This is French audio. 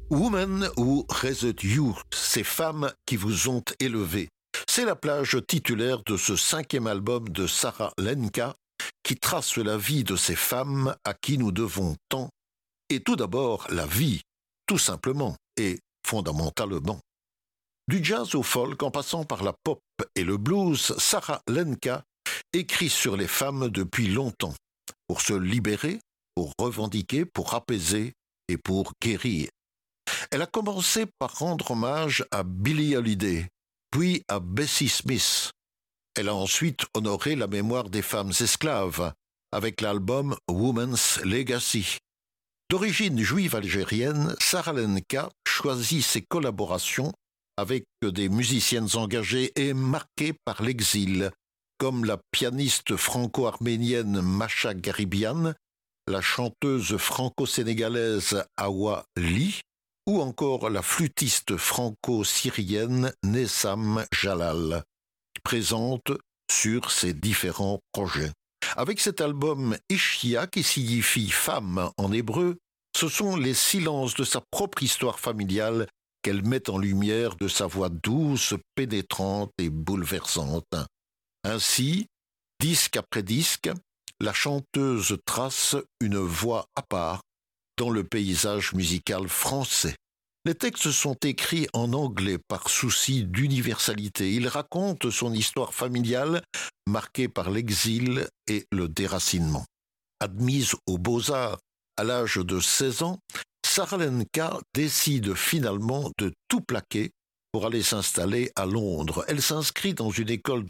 Women Who Raised You, ces femmes qui vous ont élevé. C'est la plage titulaire de ce 5e album de Sarah Lenka qui trace la vie de ces femmes à qui nous devons tant. Et tout d'abord, la vie, tout simplement et fondamentalement. Du jazz au folk en passant par la pop et le blues, Sarah Lenka écrit sur les femmes depuis longtemps, pour se libérer, pour revendiquer, pour apaiser et pour guérir. Elle a commencé par rendre hommage à Billie Holiday, puis à Bessie Smith. Elle a ensuite honoré la mémoire des femmes esclaves avec l'album Woman's Legacy. D'origine juive algérienne, Sarah Lenka choisit ses collaborations avec des musiciennes engagées et marquées par l'exil, comme la pianiste franco-arménienne Masha Garibian, la chanteuse franco-sénégalaise Awa Lee, ou encore la flûtiste franco-syrienne Nessam Jalal, présente sur ses différents projets. Avec cet album Ishia, qui signifie femme en hébreu, ce sont les silences de sa propre histoire familiale qu'elle met en lumière de sa voix douce, pénétrante et bouleversante. Ainsi, disque après disque, la chanteuse trace une voie à part dans le paysage musical français. Les textes sont écrits en anglais par souci d'universalité. Il raconte son histoire familiale marquée par l'exil et le déracinement. Admise aux Beaux-Arts à l'âge de 16 ans, Sarah Lenka décide finalement de tout plaquer pour aller s'installer à Londres. Elle s'inscrit dans une école de